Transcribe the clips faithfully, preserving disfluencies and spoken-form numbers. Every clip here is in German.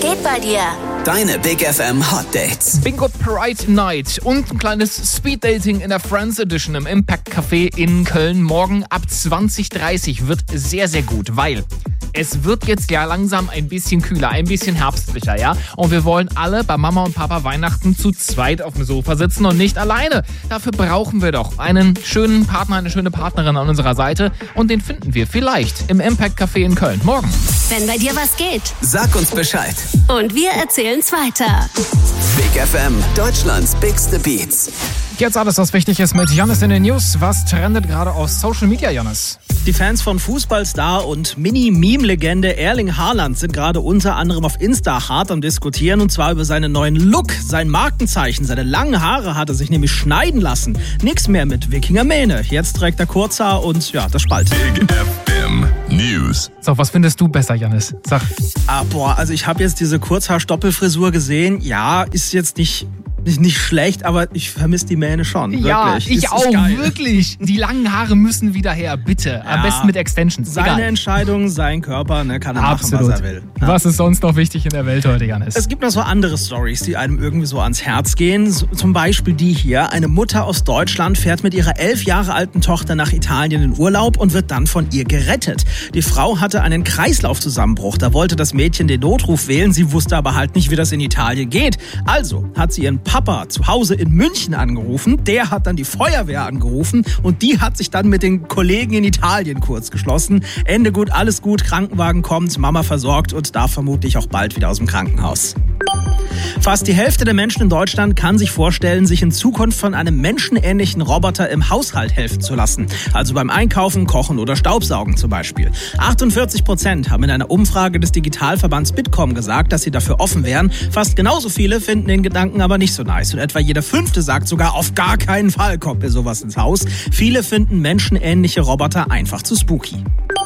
geht bei dir? Deine Big F M Hot Dates. Bingo Pride Night und ein kleines Speed Dating in der Friends Edition im Impact Café in Köln. Morgen ab zwanzig Uhr dreißig wird sehr, sehr gut, weil es wird jetzt ja langsam ein bisschen kühler, ein bisschen herbstlicher, ja? Und wir wollen alle bei Mama und Papa Weihnachten zu zweit auf dem Sofa sitzen und nicht alleine. Dafür brauchen wir doch einen schönen Partner, eine schöne Partnerin an unserer Seite. Und den finden wir vielleicht im Impact Café in Köln. Morgen. Wenn bei dir was geht. Sag uns Bescheid. Und wir erzählen's weiter. Big F M, Deutschlands bigste Beats. Jetzt alles, was wichtig ist mit Jannis in den News. Was trendet gerade auf Social Media, Jannis? Die Fans von Fußballstar und Mini-Meme-Legende Erling Haaland sind gerade unter anderem auf Insta hart am Diskutieren, und zwar über seinen neuen Look, sein Markenzeichen. Seine langen Haare hat er sich nämlich schneiden lassen. Nix mehr mit Wikingermähne. Jetzt trägt er Kurzhaar und ja, das Spalt. Big F M News. So, was findest du besser, Jannis? Sag. Ah, boah, also ich habe jetzt diese Kurzhaar-Stoppelfrisur gesehen. Ja, ist jetzt nicht... Nicht, nicht schlecht, aber ich vermisse die Mähne schon. Wirklich. Ja, ich ist, auch, ist geil. Wirklich. Die langen Haare müssen wieder her, bitte. Am Ja. besten mit Extensions. Seine Egal. Entscheidung, sein Körper, ne, kann er Absolut. machen, was er will. Ja. Was ist sonst noch wichtig in der Welt heute, Jannis? Es gibt noch so andere Storys, die einem irgendwie so ans Herz gehen. So, zum Beispiel die hier. Eine Mutter aus Deutschland fährt mit ihrer elf Jahre alten Tochter nach Italien in Urlaub und wird dann von ihr gerettet. Die Frau hatte einen Kreislaufzusammenbruch. Da wollte das Mädchen den Notruf wählen. Sie wusste aber halt nicht, wie das in Italien geht. Also hat sie ihren Papa zu Hause in München angerufen. Der hat dann die Feuerwehr angerufen und die hat sich dann mit den Kollegen in Italien kurz geschlossen. Ende gut, alles gut, Krankenwagen kommt, Mama versorgt und darf vermutlich auch bald wieder aus dem Krankenhaus. Fast die Hälfte der Menschen in Deutschland kann sich vorstellen, sich in Zukunft von einem menschenähnlichen Roboter im Haushalt helfen zu lassen. Also beim Einkaufen, Kochen oder Staubsaugen zum Beispiel. achtundvierzig Prozent haben in einer Umfrage des Digitalverbands Bitkom gesagt, dass sie dafür offen wären. Fast genauso viele finden den Gedanken aber nicht so nice. Und etwa jeder Fünfte sagt sogar, auf gar keinen Fall kommt mir sowas ins Haus. Viele finden menschenähnliche Roboter einfach zu spooky.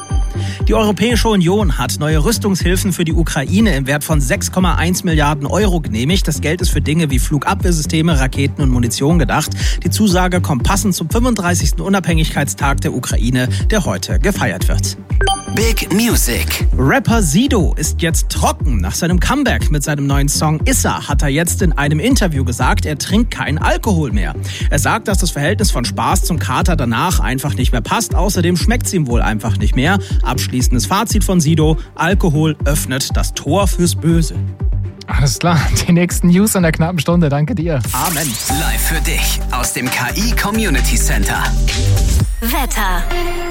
Die Europäische Union hat neue Rüstungshilfen für die Ukraine im Wert von sechs Komma eins Milliarden Euro genehmigt. Das Geld ist für Dinge wie Flugabwehrsysteme, Raketen und Munition gedacht. Die Zusage kommt passend zum fünfunddreißigsten Unabhängigkeitstag der Ukraine, der heute gefeiert wird. Big Music. Rapper Sido ist jetzt trocken. Nach seinem Comeback mit seinem neuen Song Issa hat er jetzt in einem Interview gesagt, er trinkt keinen Alkohol mehr. Er sagt, dass das Verhältnis von Spaß zum Kater danach einfach nicht mehr passt. Außerdem schmeckt es ihm wohl einfach nicht mehr. Abschließendes Fazit von Sido: Alkohol öffnet das Tor fürs Böse. Alles klar, die nächsten News in der knappen Stunde. Danke dir. Amen. Live für dich aus dem K I Community Center. Wetter.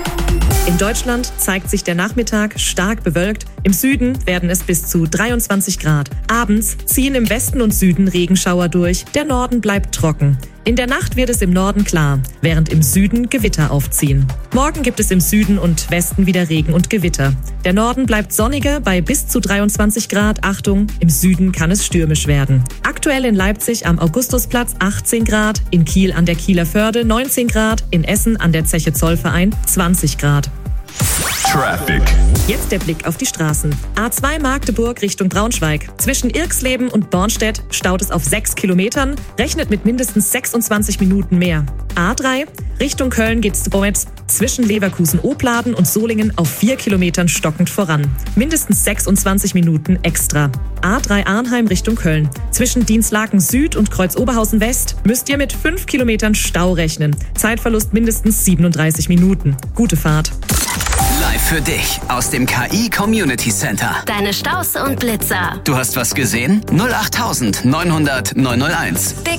In Deutschland zeigt sich der Nachmittag stark bewölkt. Im Süden werden es bis zu dreiundzwanzig Grad. Abends ziehen im Westen und Süden Regenschauer durch. Der Norden bleibt trocken. In der Nacht wird es im Norden klar, während im Süden Gewitter aufziehen. Morgen gibt es im Süden und Westen wieder Regen und Gewitter. Der Norden bleibt sonniger bei bis zu dreiundzwanzig Grad. Achtung, im Süden kann es stürmisch werden. Aktuell in Leipzig am Augustusplatz achtzehn Grad, in Kiel an der Kieler Förde neunzehn Grad, in Essen an der Zeche Zollverein zwanzig Grad. Traffic. Jetzt der Blick auf die Straßen. A zwei Magdeburg Richtung Braunschweig. Zwischen Irxleben und Bornstedt staut es auf sechs Kilometern, rechnet mit mindestens sechsundzwanzig Minuten mehr. A drei Richtung Köln geht's vorwärts zwischen Leverkusen-Opladen und Solingen auf vier Kilometern stockend voran. Mindestens sechsundzwanzig Minuten extra. A drei Arnheim Richtung Köln. Zwischen Dienstlaken Süd und Kreuz-Oberhausen West müsst ihr mit fünf Kilometern Stau rechnen. Zeitverlust mindestens siebenunddreißig Minuten. Gute Fahrt. Live für dich aus dem K I Community Center. Deine Staus und Blitzer. Du hast was gesehen? null acht neunhundert neunhunderteins. Big